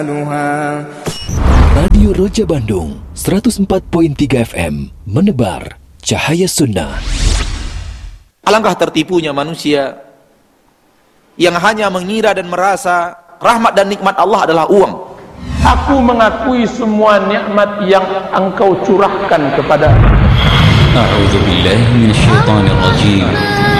Radio Roja Bandung 104.3 FM menebar cahaya sunnah. Alangkah tertipunya manusia yang hanya mengira dan merasa rahmat dan nikmat Allah adalah uang. Aku mengakui semua nikmat yang Engkau curahkan kepada. A'udzu billahi minasyaitonir rajim.